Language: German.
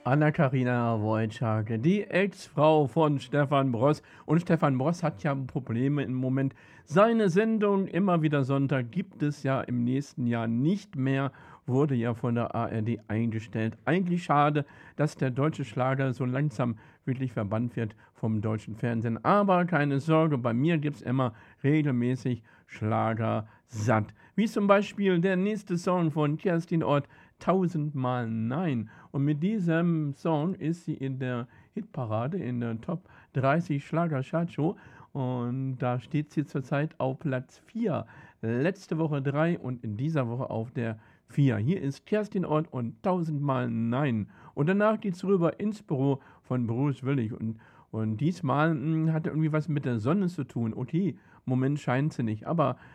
Anna-Karina Wojcik, die Ex-Frau von Stefan Bross. Und Stefan Bross hat ja Probleme im Moment. Seine Sendung immer wieder Sonntag gibt es ja im nächsten Jahr nicht mehr, wurde ja von der ARD eingestellt. Eigentlich schade, dass der deutsche Schlager so langsam wirklich verbannt wird vom deutschen Fernsehen. Aber keine Sorge, bei mir gibt es immer regelmäßig Schlager satt. Wie zum Beispiel der nächste Song von Kerstin Ott, Tausendmal Nein. Und mit diesem Song ist sie in der Hitparade, in der Top 30 Schlager-Chartshow. Und da steht sie zurzeit auf Platz 4. Letzte Woche 3 und in dieser Woche auf der 4. Hier ist Kerstin Ott und Tausendmal Nein. Und danach geht's rüber ins Büro von Bruce Willig. Und diesmal hat er irgendwie was mit der Sonne zu tun. Okay, im Moment scheint sie nicht. Aber